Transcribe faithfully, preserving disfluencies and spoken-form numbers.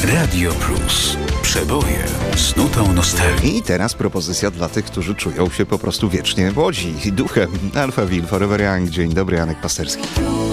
Radio Plus. Przeboje z nutą nostalgii. I teraz propozycja dla tych, którzy czują się po prostu wiecznie młodzi. Duchem Alphaville, Forever Young. Dzień dobry, Janek Pasterski.